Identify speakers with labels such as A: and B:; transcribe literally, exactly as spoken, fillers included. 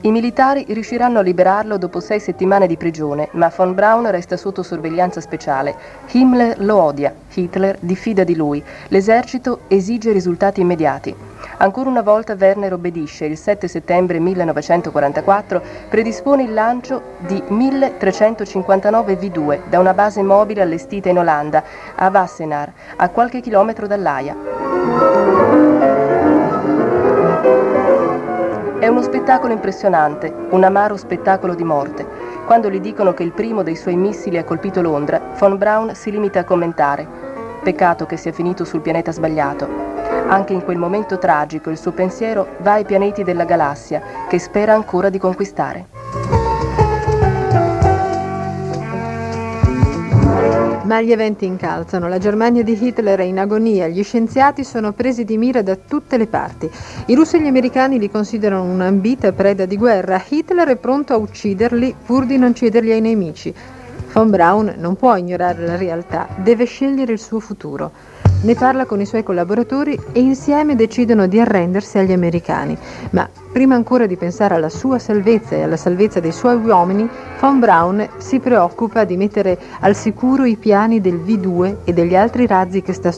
A: I militari riusciranno a liberarlo dopo sei settimane di prigione, ma von Braun resta sotto sorveglianza speciale. Himmler lo odia, Hitler diffida di lui, l'esercito esige risultati immediati. Ancora una volta Werner obbedisce. Il sette settembre millenovecentoquarantaquattro predispone il lancio di milletrecentocinquantanove V due da una base mobile allestita in Olanda, a Wassenaar, a qualche chilometro dall'Aia. È uno spettacolo impressionante, un amaro spettacolo di morte. Quando gli dicono che il primo dei suoi missili ha colpito Londra, von Braun si limita a commentare: peccato che sia finito sul pianeta sbagliato. Anche in quel momento tragico il suo pensiero va ai pianeti della galassia, che spera ancora di conquistare.
B: Ma gli eventi incalzano, la Germania di Hitler è in agonia, gli scienziati sono presi di mira da tutte le parti. I russi e gli americani li considerano un'ambita preda di guerra, Hitler è pronto a ucciderli pur di non cederli ai nemici. Von Braun non può ignorare la realtà, deve scegliere il suo futuro. Ne parla con i suoi collaboratori e insieme decidono di arrendersi agli americani. Ma prima ancora di pensare alla sua salvezza e alla salvezza dei suoi uomini, von Braun si preoccupa di mettere al sicuro i piani del V due e degli altri razzi che sta